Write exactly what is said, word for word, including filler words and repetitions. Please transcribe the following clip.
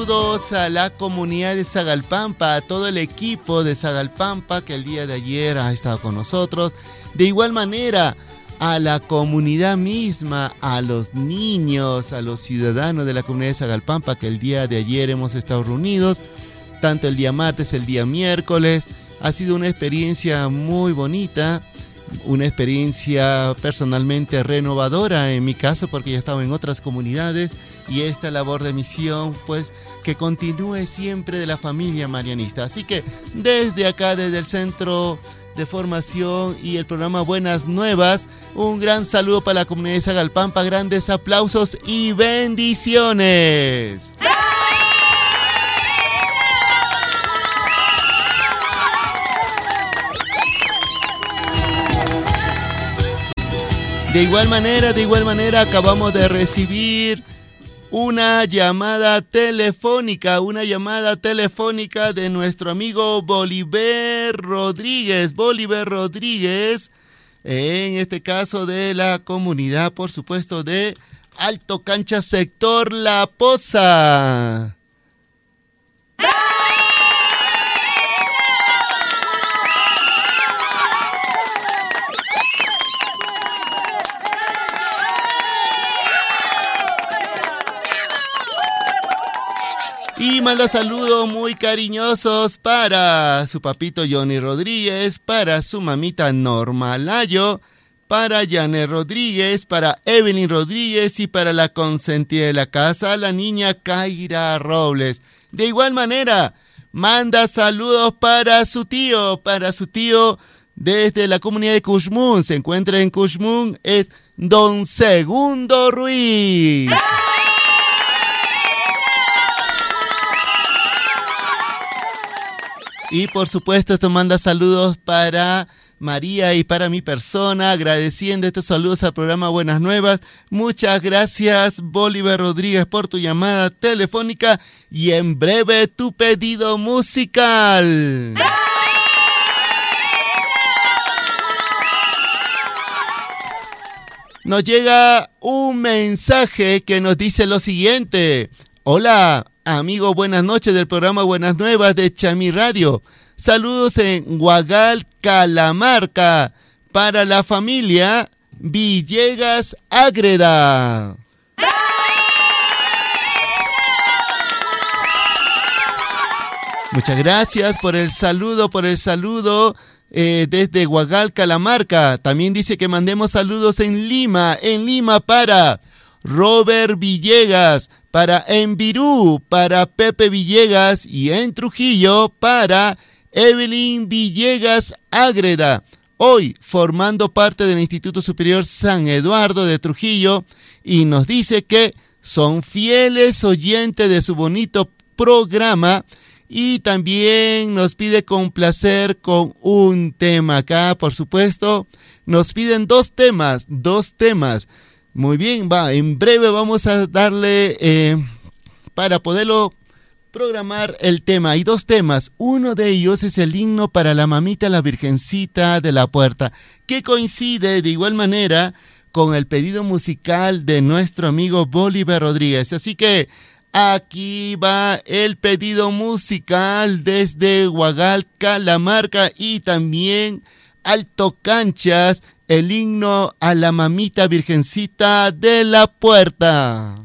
saludos a la comunidad de Sagalpampa, a todo el equipo de Sagalpampa que el día de ayer ha estado con nosotros. De igual manera, a la comunidad misma, a los niños, a los ciudadanos de la comunidad de Sagalpampa que el día de ayer hemos estado reunidos, tanto el día martes, el día miércoles. Ha sido una experiencia muy bonita, una experiencia personalmente renovadora en mi caso, porque ya estaba en otras comunidades, y esta labor de misión pues que continúe siempre de la familia marianista. Así que desde acá, desde el Centro de Formación y el programa Buenas Nuevas, un gran saludo para la comunidad de Sagalpampa, grandes aplausos y bendiciones. De igual manera, de igual manera acabamos de recibir una llamada telefónica, una llamada telefónica de nuestro amigo Bolívar Rodríguez, Bolívar Rodríguez, en este caso de la comunidad, por supuesto, de Alto Cancha, sector La Poza. Y manda saludos muy cariñosos para su papito Johnny Rodríguez, para su mamita Norma Layo, para Janet Rodríguez, para Evelyn Rodríguez y para la consentida de la casa, la niña Kaira Robles. De igual manera, manda saludos para su tío, para su tío desde la comunidad de Cushmún. Se encuentra en Cushmún, es Don Segundo Ruiz. Y por supuesto esto manda saludos para María y para mi persona, agradeciendo estos saludos al programa Buenas Nuevas. Muchas gracias, Bolívar Rodríguez, por tu llamada telefónica y en breve tu pedido musical. Nos llega un mensaje que nos dice lo siguiente. Hola, amigo, buenas noches del programa Buenas Nuevas de Chamí Radio. Saludos en Huagal, Calamarca, para la familia Villegas Ágreda. Muchas gracias por el saludo, por el saludo eh, desde Huagal, Calamarca. También dice que mandemos saludos en Lima, en Lima para Robert Villegas, para Envirú, para Pepe Villegas, y en Trujillo para Evelyn Villegas Ágreda, hoy formando parte del Instituto Superior San Eduardo de Trujillo, y nos dice que son fieles oyentes de su bonito programa, y también nos pide complacer con un tema acá, por supuesto, nos piden dos temas, dos temas. Muy bien, va, en breve vamos a darle, eh, para poderlo programar el tema. Hay dos temas, uno de ellos es el himno para la mamita, la Virgencita de la Puerta, que coincide de igual manera con el pedido musical de nuestro amigo Bolívar Rodríguez. Así que aquí va el pedido musical desde Huagal, Calamarca, y también Alto Canchas, el himno a la mamita Virgencita de la Puerta.